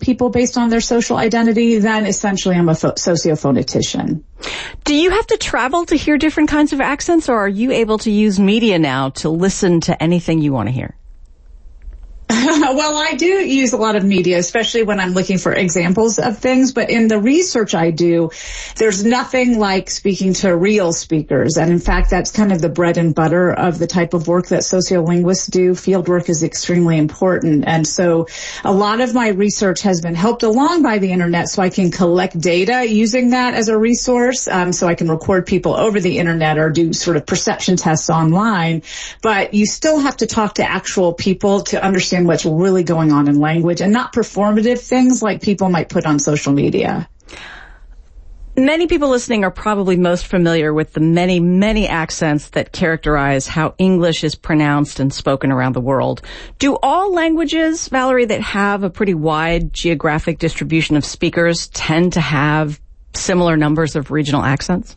people based on their social identity, then essentially I'm a sociophonetician. Do you have to travel to hear different kinds of accents, or are you able to use media now to listen to anything you want to hear? Well, I do use a lot of media, especially when I'm looking for examples of things. But in the research I do, there's nothing like speaking to real speakers. And in fact, that's kind of the bread and butter of the type of work that sociolinguists do. Field work is extremely important. And so a lot of my research has been helped along by the internet, so I can collect data using that as a resource. So I can record people over the internet or do sort of perception tests online. But you still have to talk to actual people to understand what's really going on in language, and not performative things like people might put on social media. Many people listening are probably most familiar with the many, many accents that characterize how English is pronounced and spoken around the world. Do all languages, Valerie, that have a pretty wide geographic distribution of speakers tend to have similar numbers of regional accents?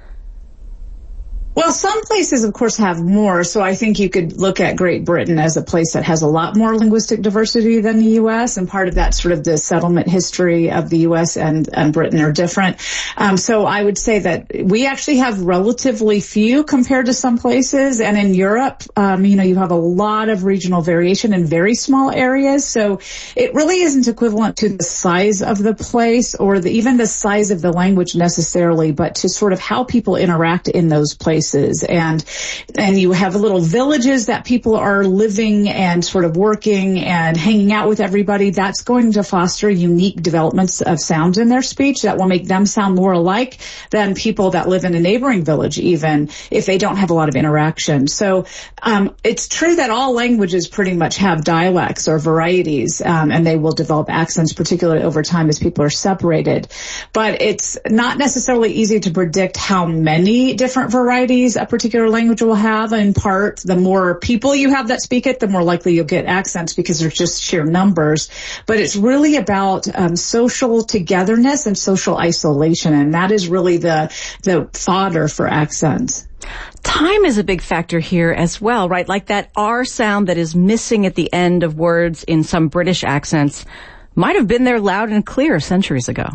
Well, some places, of course, have more. So I think you could look at Great Britain as a place that has a lot more linguistic diversity than the U.S. And part of that sort of the settlement history of the U.S. and Britain are different. So I would say that we actually have relatively few compared to some places. And in Europe, you have a lot of regional variation in very small areas. So it really isn't equivalent to the size of the place or even the size of the language necessarily, but to sort of how people interact in those places. And you have little villages that people are living and sort of working and hanging out with everybody. That's going to foster unique developments of sounds in their speech that will make them sound more alike than people that live in a neighboring village, even if they don't have a lot of interaction. So it's true that all languages pretty much have dialects or varieties, and they will develop accents, particularly over time as people are separated. But it's not necessarily easy to predict how many different varieties a particular language will have. In part, the more people you have that speak it, the more likely you'll get accents because there's just sheer numbers. But it's really about social togetherness and social isolation, and that is really the fodder for accents. Time is a big factor here as well, right? Like that R sound that is missing at the end of words in some British accents might have been there loud and clear centuries ago.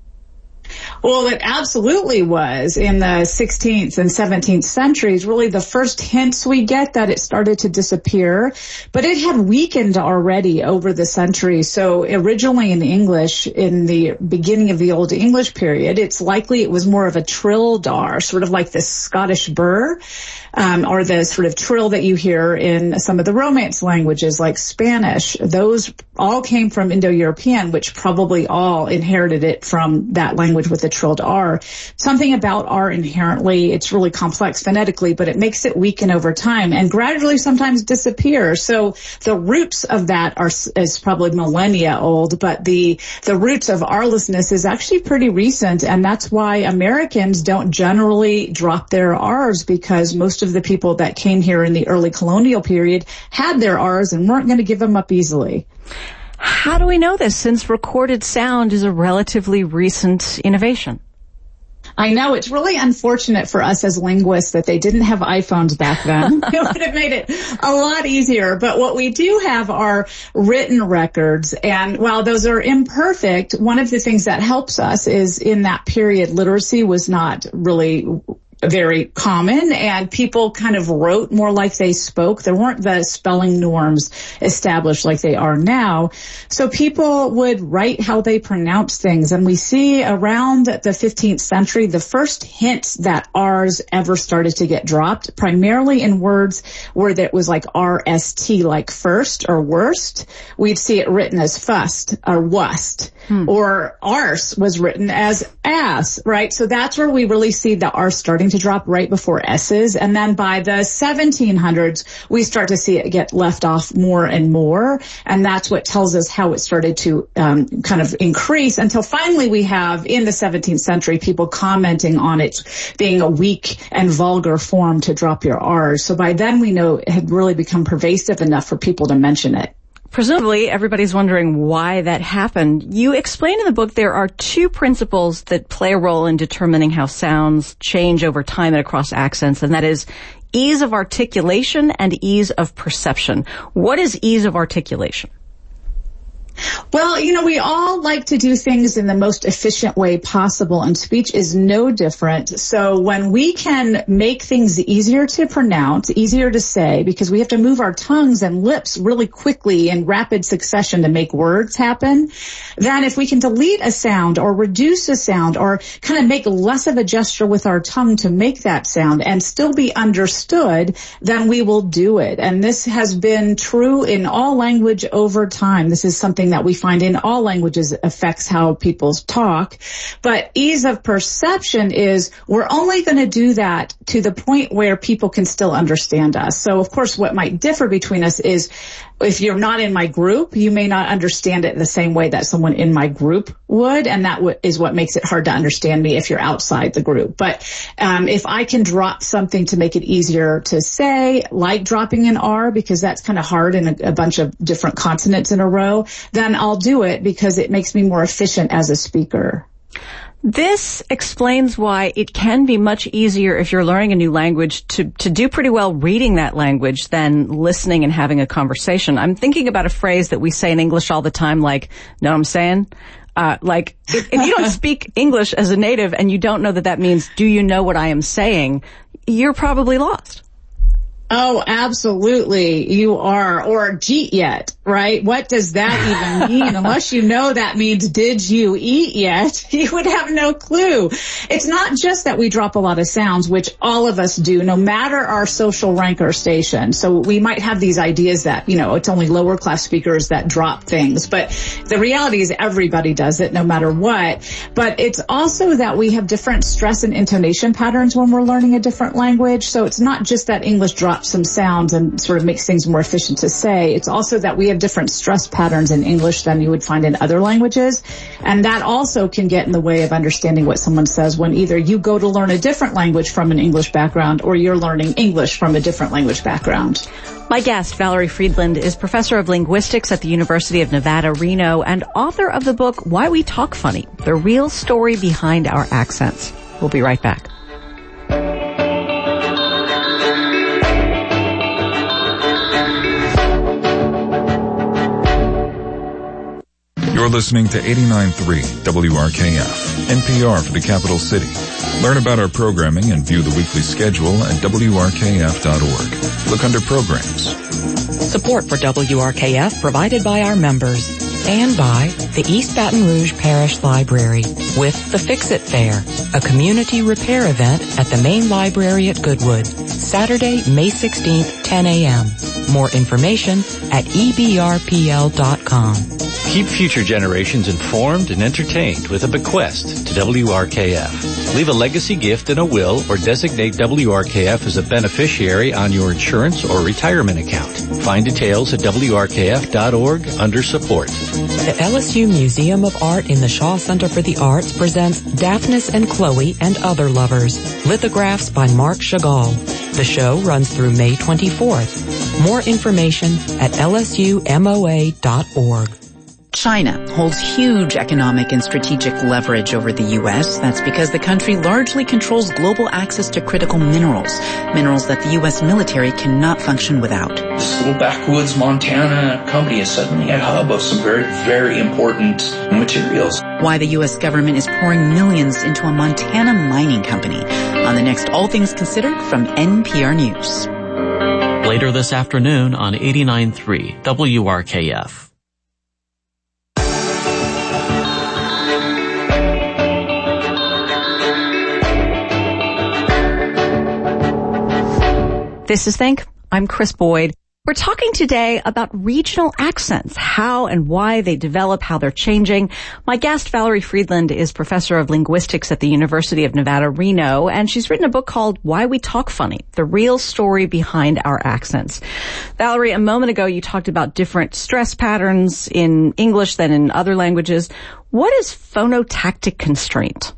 Well, it absolutely was in the 16th and 17th centuries. Really, the first hints we get that it started to disappear, but it had weakened already over the centuries. So originally in English, in the beginning of the Old English period, it's likely it was more of a trilled R, sort of like the Scottish burr, or the sort of trill that you hear in some of the Romance languages like Spanish. Those all came from Indo-European, which probably all inherited it from that language with the trilled R. Something about R inherently, it's really complex phonetically, but it makes it weaken over time and gradually sometimes disappear. So the roots of that is probably millennia old, but the roots of R-lessness is actually pretty recent, and that's why Americans don't generally drop their R's, because most of the people that came here in the early colonial period had their R's and weren't going to give them up easily. How do we know this, since recorded sound is a relatively recent innovation? I know, it's really unfortunate for us as linguists that they didn't have iPhones back then. It would have made it a lot easier. But what we do have are written records. And while those are imperfect, one of the things that helps us is in that period, literacy was not really very common, and people kind of wrote more like they spoke. There weren't the spelling norms established like they are now. So people would write how they pronounce things. And we see around the 15th century, the first hints that R's ever started to get dropped, primarily in words where that was like RST, like first or worst. We'd see it written as fust or wust. Or arse was written as ass, right? So that's where we really see the R starting to drop right before S's. And then by the 1700s, we start to see it get left off more and more. And that's what tells us how it started to kind of increase until finally we have in the 17th century people commenting on it being a weak and vulgar form to drop your R's. So by then we know it had really become pervasive enough for people to mention it. Presumably, everybody's wondering why that happened. You explain in the book there are two principles that play a role in determining how sounds change over time and across accents, and that is ease of articulation and ease of perception. What is ease of articulation? Well, we all like to do things in the most efficient way possible, and speech is no different. So when we can make things easier to pronounce, easier to say, because we have to move our tongues and lips really quickly in rapid succession to make words happen, then if we can delete a sound or reduce a sound or kind of make less of a gesture with our tongue to make that sound and still be understood, then we will do it. And this has been true in all language over time. This is something that we find in all languages affects how people talk. But ease of perception is we're only going to do that to the point where people can still understand us. So, of course, what might differ between us is if you're not in my group, you may not understand it the same way that someone in my group would, and that is what makes it hard to understand me if you're outside the group. But if I can drop something to make it easier to say, like dropping an R, because that's kind of hard in a bunch of different consonants in a row, then I'll do it because it makes me more efficient as a speaker. This explains why it can be much easier if you're learning a new language to do pretty well reading that language than listening and having a conversation. I'm thinking about a phrase that we say in English all the time, like, know what I'm saying? Like, if you don't speak English as a native and you don't know that means, do you know what I am saying? You're probably lost. Oh, absolutely. You are. Or "jeet yet," right? What does that even mean? Unless you know that means "did you eat yet?" You would have no clue. It's not just that we drop a lot of sounds, which all of us do, no matter our social rank or station. So we might have these ideas that, it's only lower class speakers that drop things. But the reality is everybody does it, no matter what. But it's also that we have different stress and intonation patterns when we're learning a different language. So it's not just that English drops some sounds and sort of makes things more efficient to say. It's also that we have different stress patterns in English than you would find in other languages. And that also can get in the way of understanding what someone says when either you go to learn a different language from an English background or you're learning English from a different language background. My guest, Valerie Friedland, is professor of linguistics at the University of Nevada, Reno, and author of the book Why We Talk Funny, The Real Story Behind Our Accents. We'll be right back. You're listening to 89.3 WRKF, NPR for the capital city. Learn about our programming and view the weekly schedule at WRKF.org. Look under programs. Support for WRKF provided by our members and by the East Baton Rouge Parish Library with the Fix-It Fair, a community repair event at the main library at Goodwood, Saturday, May 16th, 10 a.m. More information at ebrpl.com. Keep future generations informed and entertained with a bequest to WRKF. Leave a legacy gift in a will or designate WRKF as a beneficiary on your insurance or retirement account. Find details at WRKF.org under support. The LSU Museum of Art in the Shaw Center for the Arts presents Daphnis and Chloe and Other Lovers, lithographs by Marc Chagall. The show runs through May 24th. More information at lsumoa.org. China holds huge economic and strategic leverage over the U.S. That's because the country largely controls global access to critical minerals that the U.S. military cannot function without. This little backwoods Montana company is suddenly a hub of some very, very important materials. Why the U.S. government is pouring millions into a Montana mining company on the next All Things Considered from NPR News. Later this afternoon on 89.3 WRKF. This is Think. I'm Chris Boyd. We're talking today about regional accents, how and why they develop, how they're changing. My guest, Valerie Friedland, is professor of linguistics at the University of Nevada, Reno, and she's written a book called Why We Talk Funny, The Real Story Behind Our Accents. Valerie, a moment ago you talked about different stress patterns in English than in other languages. What is phonotactic constraint?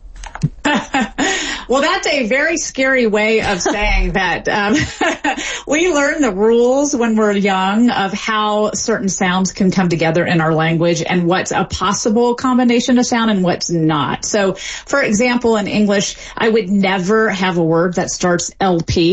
Well, that's a very scary way of saying that. We learn the rules when we're young of how certain sounds can come together in our language and what's a possible combination of sound and what's not. So, for example, in English, I would never have a word that starts LP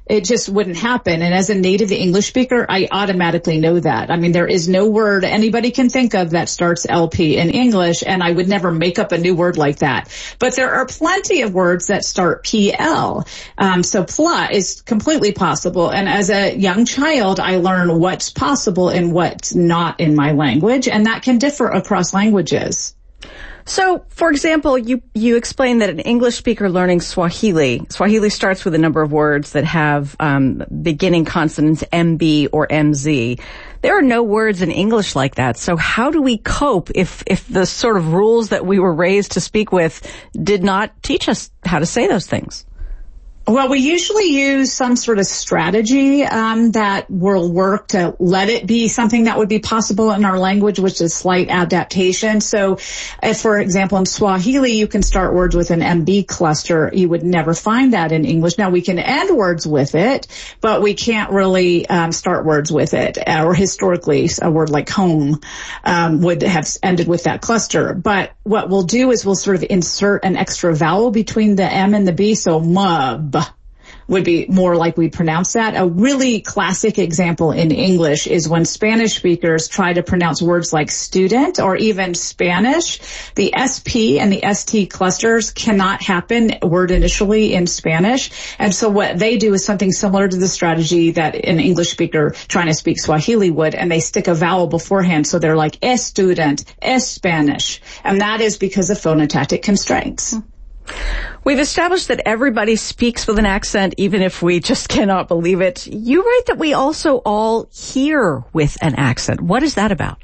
It just wouldn't happen. And as a native English speaker, I automatically know that. I mean, there is no word anybody can think of that starts LP in English, and I would never make up a new word like that. But there are plenty of words that start PL. So PLA is completely possible. And as a young child, I learn what's possible and what's not in my language, and that can differ across languages. So, for example, you explained that an English speaker learning Swahili starts with a number of words that have beginning consonants MB or MZ. There are no words in English like that. So how do we cope if the sort of rules that we were raised to speak with did not teach us how to say those things? Well, we usually use some sort of strategy that will work to let it be something that would be possible in our language, which is slight adaptation. So, if, for example, in Swahili, you can start words with an MB cluster. You would never find that in English. Now, we can end words with it, but we can't really start words with it. Or historically, a word like home would have ended with that cluster. But what we'll do is we'll sort of insert an extra vowel between the M and the B, so mub would be more like we pronounce that. A really classic example in English is when Spanish speakers try to pronounce words like student or even Spanish. The SP and the ST clusters cannot happen word initially in Spanish. And so what they do is something similar to the strategy that an English speaker trying to speak Swahili would, and they stick a vowel beforehand. So they're like es student, es Spanish. And that is because of phonotactic constraints. We've established that everybody speaks with an accent, even if we just cannot believe it. You write that we also all hear with an accent. What is that about?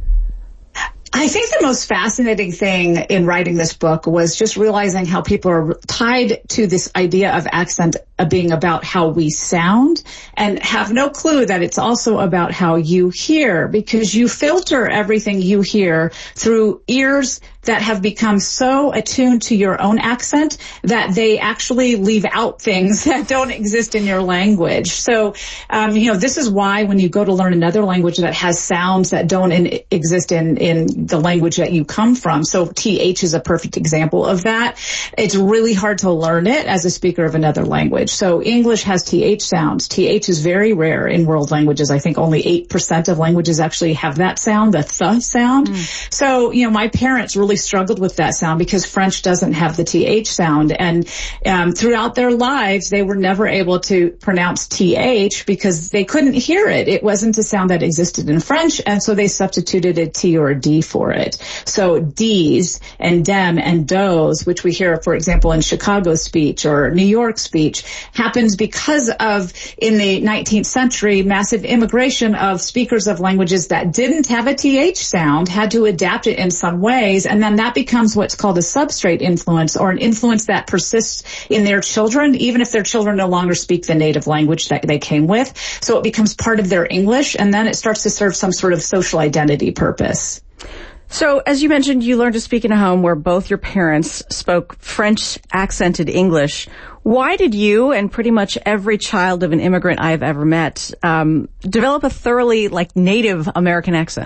I think the most fascinating thing in writing this book was just realizing how people are tied to this idea of accent being about how we sound and have no clue that it's also about how you hear, because you filter everything you hear through ears that have become so attuned to your own accent that they actually leave out things that don't exist in your language. So, this is why when you go to learn another language that has sounds that don't exist in the language that you come from. So TH is a perfect example of that. It's really hard to learn it as a speaker of another language. So English has TH sounds. TH is very rare in world languages. I think only 8% of languages actually have that sound, the th sound. So, my parents really struggled with that sound because French doesn't have the TH sound. And throughout their lives, they were never able to pronounce TH because they couldn't hear it. It wasn't a sound that existed in French, and so they substituted a T or a D for it. So D's and dem and does, which we hear, for example, in Chicago speech or New York speech, happens because of, in the 19th century, massive immigration of speakers of languages that didn't have a TH sound, had to adapt it in some ways, and then that becomes what's called a substrate influence, or an influence that persists in their children, even if their children no longer speak the native language that they came with. So it becomes part of their English, and then it starts to serve some sort of social identity purpose. So, as you mentioned, you learned to speak in a home where both your parents spoke French accented English. Why did you and pretty much every child of an immigrant I've ever met develop a thoroughly native American accent?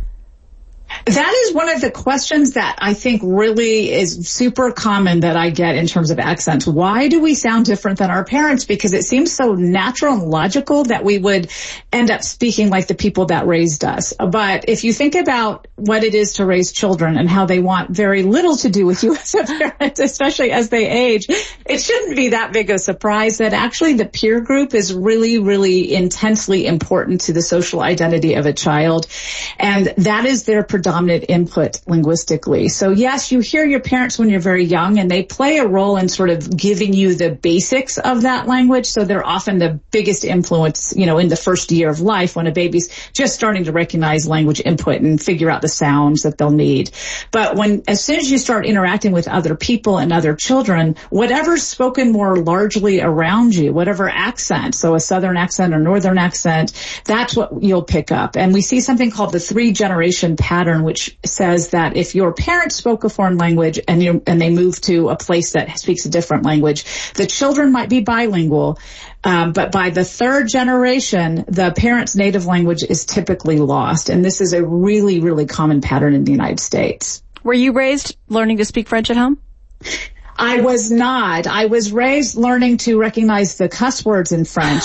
That is one of the questions that I think really is super common that I get in terms of accents. Why do we sound different than our parents? Because it seems so natural and logical that we would end up speaking like the people that raised us. But if you think about what it is to raise children and how they want very little to do with you as a parent, especially as they age, it shouldn't be that big a surprise that actually the peer group is really, really intensely important to the social identity of a child. And that is their predominant input linguistically. So yes, you hear your parents when you're very young, and they play a role in sort of giving you the basics of that language. So they're often the biggest influence, in the first year of life when a baby's just starting to recognize language input and figure out the sounds that they'll need. But as soon as you start interacting with other people and other children, whatever's spoken more largely around you, whatever accent, so a southern accent or northern accent, that's what you'll pick up. And we see something called the 3-generation pattern, which says that if your parents spoke a foreign language and they move to a place that speaks a different language, the children might be bilingual, but by the 3rd generation, the parent's native language is typically lost. And this is a really, really common pattern in the United States. Were you raised learning to speak French at home? I was not. I was raised learning to recognize the cuss words in French.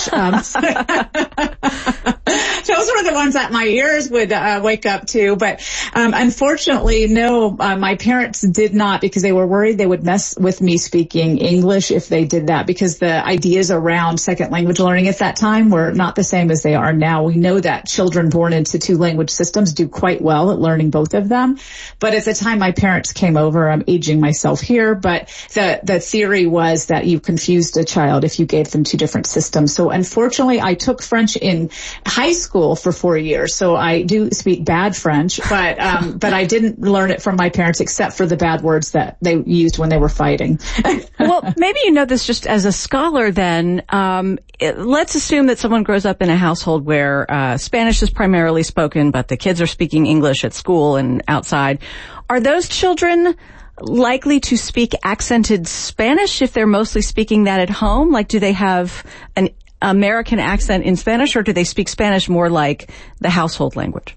Those were the ones that my ears would wake up to. But unfortunately, no, my parents did not, because they were worried they would mess with me speaking English if they did that, because the ideas around second language learning at that time were not the same as they are now. We know that children born into two language systems do quite well at learning both of them. But at the time my parents came over, I'm aging myself here, but the theory was that you confused a child if you gave them two different systems. So unfortunately, I took French in high school for 4 years. So I do speak bad French, but I didn't learn it from my parents except for the bad words that they used when they were fighting. Well, maybe you know this just as a scholar then. Let's assume that someone grows up in a household where Spanish is primarily spoken, but the kids are speaking English at school and outside. Are those children likely to speak accented Spanish if they're mostly speaking that at home? Like, do they have an American accent in Spanish, or do they speak Spanish more like the household language?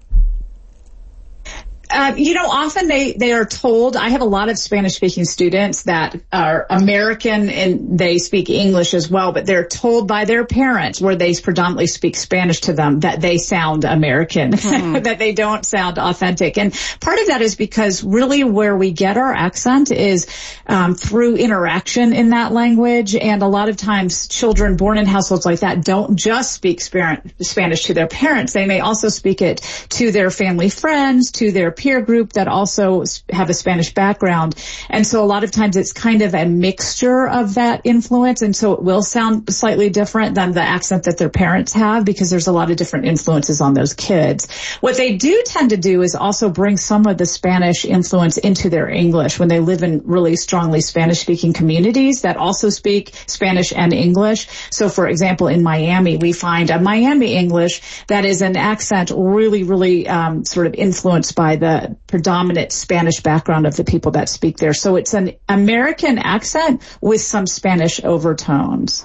Often they are told, I have a lot of Spanish speaking students that are American and they speak English as well, but they're told by their parents, where they predominantly speak Spanish to them, that they sound American, that they don't sound authentic. And part of that is because really where we get our accent is through interaction in that language. And a lot of times children born in households like that don't just speak Spanish to their parents. They may also speak it to their family friends, to their peer group that also have a Spanish background. And so a lot of times it's kind of a mixture of that influence. And so it will sound slightly different than the accent that their parents have, because there's a lot of different influences on those kids. What they do tend to do is also bring some of the Spanish influence into their English when they live in really strongly Spanish-speaking communities that also speak Spanish and English. So for example, in Miami, we find a Miami English that is an accent really, really sort of influenced by the predominant Spanish background of the people that speak there. So it's an American accent with some Spanish overtones.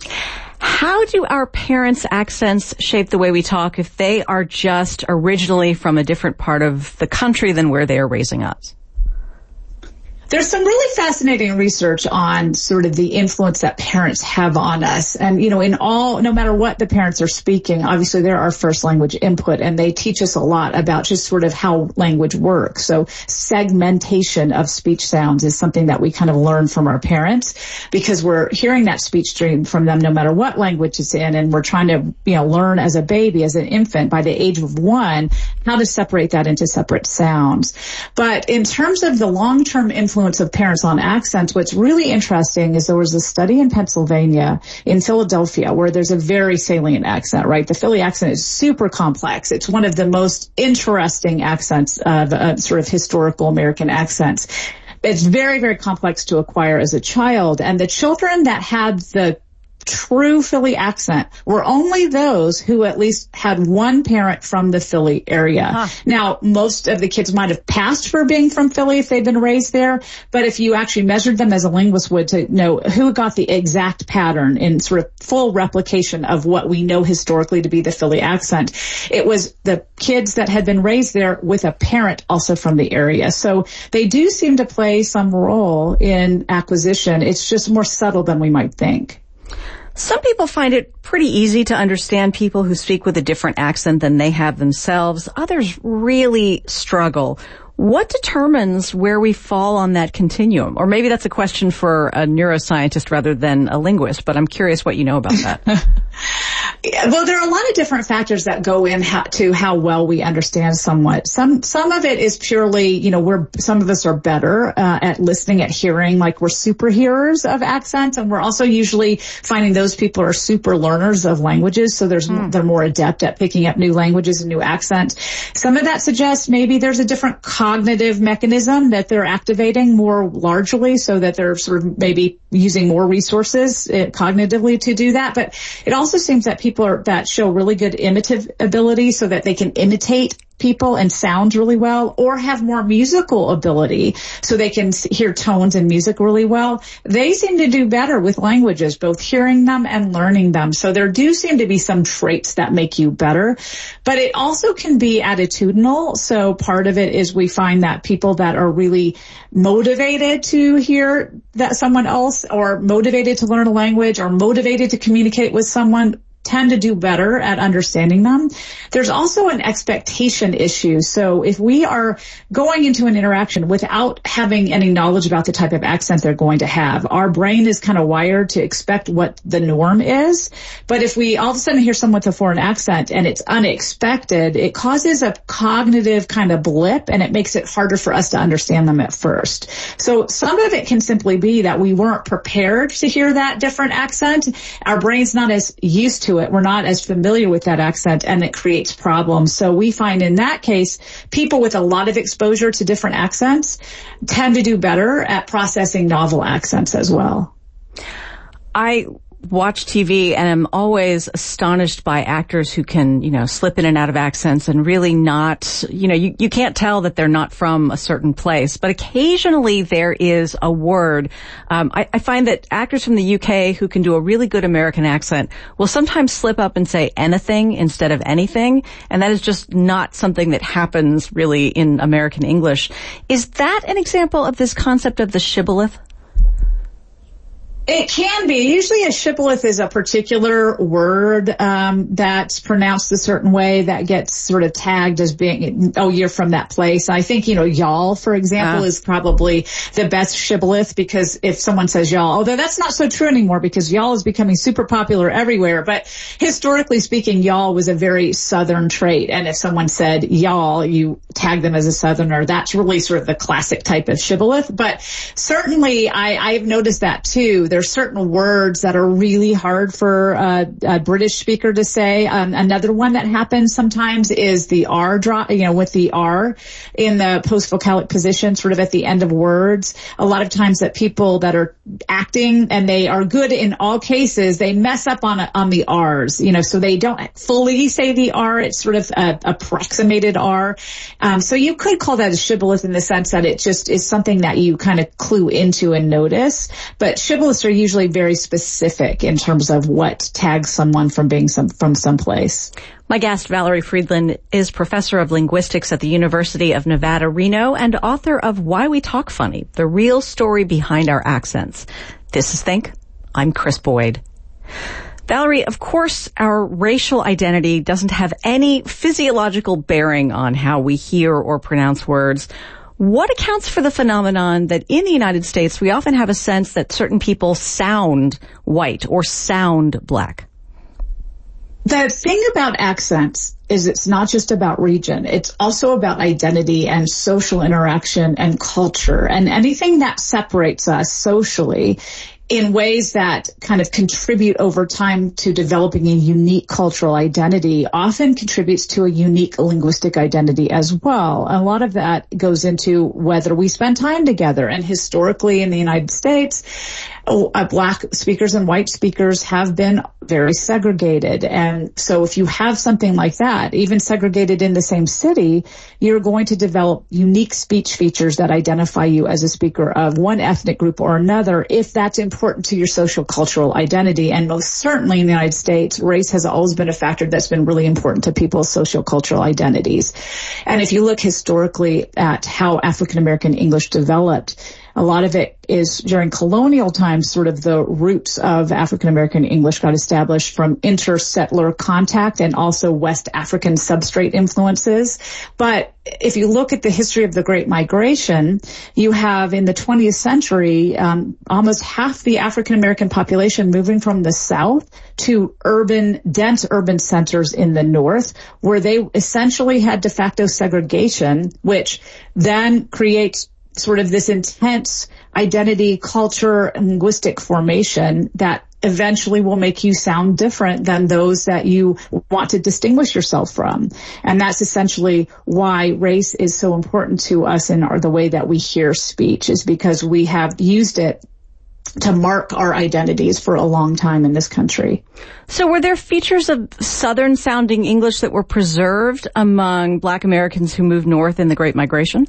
How do our parents' accents shape the way we talk if they are just originally from a different part of the country than where they are raising us? There's some really fascinating research on sort of the influence that parents have on us. And, no matter what the parents are speaking, obviously they're our first language input, and they teach us a lot about just sort of how language works. So segmentation of speech sounds is something that we kind of learn from our parents, because we're hearing that speech stream from them no matter what language it's in. And we're trying to, learn as a baby, as an infant, by the age of 1, how to separate that into separate sounds. But in terms of the long-term influence of parents on accents, what's really interesting is there was a study in Pennsylvania, in Philadelphia, where there's a very salient accent, right? The Philly accent is super complex. It's one of the most interesting accents of sort of historical American accents. It's very, very complex to acquire as a child. And the children that had the true Philly accent were only those who at least had one parent from the Philly area. Now, most of the kids might have passed for being from Philly if they'd been raised there, but if you actually measured them as a linguist would to know who got the exact pattern in sort of full replication of what we know historically to be the Philly accent, it was the kids that had been raised there with a parent also from the area. So they do seem to play some role in acquisition. It's just more subtle than we might think. Some people find it pretty easy to understand people who speak with a different accent than they have themselves. Others really struggle. What determines where we fall on that continuum? Or maybe that's a question for a neuroscientist rather than a linguist, but I'm curious what you know about that. Well, there are a lot of different factors that go in to how well we understand somewhat. Some of it is purely, some of us are better at listening, at hearing, like we're super hearers of accents, and we're also usually finding those people are super learners of languages, so they're more adept at picking up new languages and new accents. Some of that suggests maybe there's a different cognitive mechanism that they're activating more largely, so that they're sort of maybe using more resources cognitively to do that. But it also seems that people people that show really good imitative ability so that they can imitate people and sound really well, or have more musical ability so they can hear tones and music really well, they seem to do better with languages, both hearing them and learning them. So there do seem to be some traits that make you better, but it also can be attitudinal. So part of it is we find that people that are really motivated to hear that someone else, or motivated to learn a language, or motivated to communicate with someone, tend to do better at understanding them. There's also an expectation issue. So if we are going into an interaction without having any knowledge about the type of accent they're going to have, our brain is kind of wired to expect what the norm is. But if we all of a sudden hear someone with a foreign accent and it's unexpected, it causes a cognitive kind of blip, and it makes it harder for us to understand them at first. So some of it can simply be that we weren't prepared to hear that different accent. Our brain's not as used to it. We're not as familiar with that accent, and it creates problems. So we find in that case, people with a lot of exposure to different accents tend to do better at processing novel accents as well. I watch TV and I'm always astonished by actors who can, slip in and out of accents and really not, you can't tell that they're not from a certain place, but occasionally there is a word. I find that actors from the UK who can do a really good American accent will sometimes slip up and say anything instead of anything, and that is just not something that happens really in American English. Is that an example of this concept of the shibboleth? It can be. Usually a shibboleth is a particular word that's pronounced a certain way that gets sort of tagged as being, oh, you're from that place. I think, y'all, for example, is probably the best shibboleth, because if someone says y'all, although that's not so true anymore because y'all is becoming super popular everywhere, but historically speaking, y'all was a very Southern trait. And if someone said y'all, you tag them as a Southerner. That's really sort of the classic type of shibboleth. But certainly I've noticed that too. There's certain words that are really hard for a British speaker to say. Another one that happens sometimes is the R drop, with the R in the post-vocalic position, sort of at the end of words. A lot of times that people that are acting, and they are good in all cases, they mess up on the R's, so they don't fully say the R. It's sort of a approximated R. So you could call that a shibboleth in the sense that it just is something that you kind of clue into and notice. But shibboleths are usually very specific in terms of what tags someone from being from someplace. My guest, Valerie Friedland, is professor of linguistics at the University of Nevada, Reno, and author of Why We Talk Funny, the real story behind our accents. This is Think. I'm Chris Boyd. Valerie, of course, our racial identity doesn't have any physiological bearing on how we hear or pronounce words. What accounts for the phenomenon that in the United States we often have a sense that certain people sound white or sound black? The thing about accents is it's not just about region. It's also about identity and social interaction and culture, and anything that separates us socially in ways that kind of contribute over time to developing a unique cultural identity often contributes to a unique linguistic identity as well. A lot of that goes into whether we spend time together. And historically in the United States, black speakers and white speakers have been very segregated. And so if you have something like that, even segregated in the same city, you're going to develop unique speech features that identify you as a speaker of one ethnic group or another, if that's important to your social cultural identity. And most certainly in the United States, race has always been a factor that's been really important to people's social cultural identities. And if you look historically at how African American English developed, a lot of it is during colonial times, sort of the roots of African American English got established from intersettler contact and also West African substrate influences. But if you look at the history of the Great Migration, you have in the 20th century, almost half the African American population moving from the South to dense urban centers in the North, where they essentially had de facto segregation, which then creates sort of this intense identity, culture, and linguistic formation that eventually will make you sound different than those that you want to distinguish yourself from. And that's essentially why race is so important to us in the way that we hear speech, is because we have used it mark our identities for a long time in this country. So were there features of Southern sounding English that were preserved among Black Americans who moved north in the Great Migration?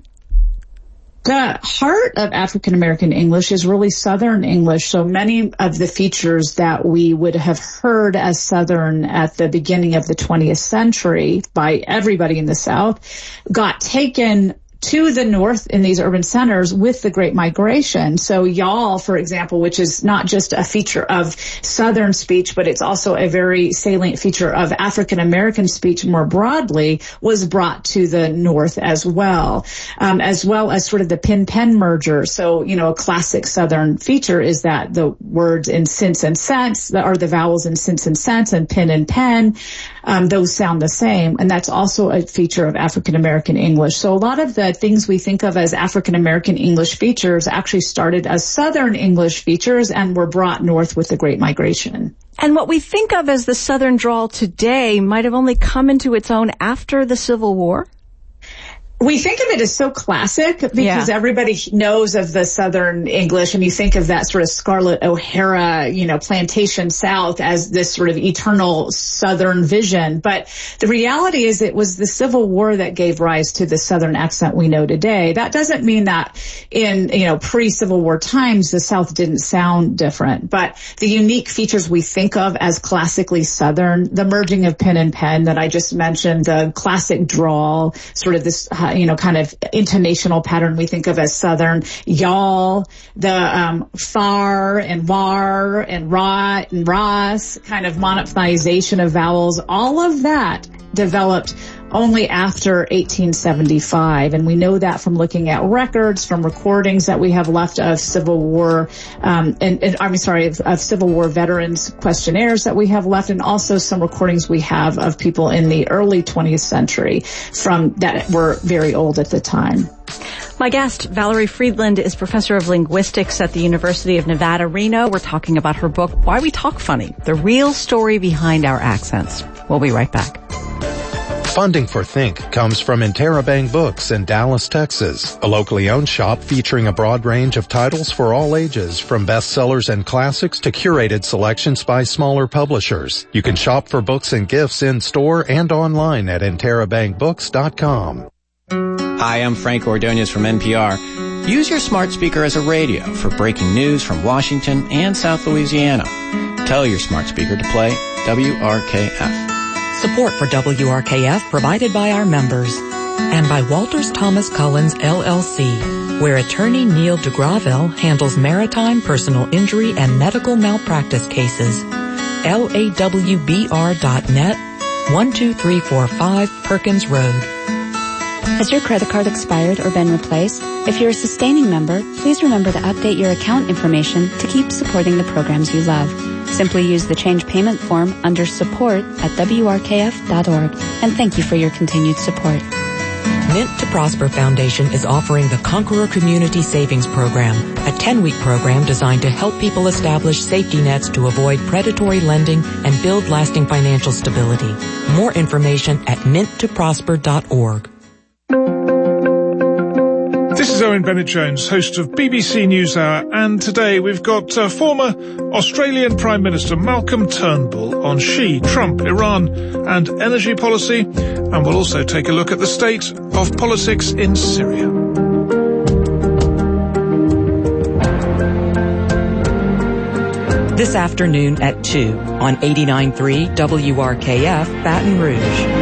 The heart of African American English is really Southern English. So many of the features that we would have heard as Southern at the beginning of the 20th century by everybody in the South got taken to the north in these urban centers with the Great Migration. So y'all, for example, which is not just a feature of Southern speech, but it's also a very salient feature of African American speech more broadly, was brought to the north as well as sort of the pin-pen merger. So, a classic Southern feature is that the words in sense and sense, or the vowels in sense and sense and pin and pen, those sound the same. And that's also a feature of African American English. So a lot of the things we think of as African American English features actually started as Southern English features and were brought north with the Great Migration. And what we think of as the Southern drawl today might have only come into its own after the Civil War? We think of it as so classic because everybody knows of the Southern English, and you think of that sort of Scarlett O'Hara, plantation South as this sort of eternal Southern vision. But the reality is it was the Civil War that gave rise to the Southern accent we know today. That doesn't mean that in, pre-Civil War times, the South didn't sound different. But the unique features we think of as classically Southern, the merging of pen and pen that I just mentioned, the classic drawl, sort of this kind of intonational pattern we think of as Southern, y'all, the far and war and rot and ras, kind of monophthization of vowels, all of that developed only after 1875. And we know that from looking at records, from recordings that we have left of Civil War, of Civil War veterans questionnaires that we have left, and also some recordings we have of people in the early 20th century from that were very old at the time. My guest, Valerie Friedland, is professor of linguistics at the University of Nevada, Reno. We're talking about her book, Why We Talk Funny, The Real Story Behind Our Accents. We'll be right back. Funding for Think comes from Interabang Books in Dallas, Texas, a locally owned shop featuring a broad range of titles for all ages, from bestsellers and classics to curated selections by smaller publishers. You can shop for books and gifts in store and online at interabangbooks.com. Hi, I'm Frank Ordonez from NPR. Use your smart speaker as a radio for breaking news from Washington and South Louisiana. Tell your smart speaker to play WRKF. Support for WRKF provided by our members and by Walters Thomas Collins, LLC, where attorney Neil deGravel handles maritime, personal injury, and medical malpractice cases. LAWBR.net, 12345 Perkins Road. Has your credit card expired or been replaced? If you're a sustaining member, please remember to update your account information to keep supporting the programs you love. Simply use the change payment form under support at WRKF.org. And thank you for your continued support. Mint to Prosper Foundation is offering the Conqueror Community Savings Program, a 10-week program designed to help people establish safety nets to avoid predatory lending and build lasting financial stability. More information at minttoprosper.org. This is Owen Bennett-Jones, host of BBC NewsHour, and today we've got former Australian Prime Minister Malcolm Turnbull on Xi, Trump, Iran and energy policy, and we'll also take a look at the state of politics in Syria. This afternoon at 2 on 89.3 WRKF, Baton Rouge.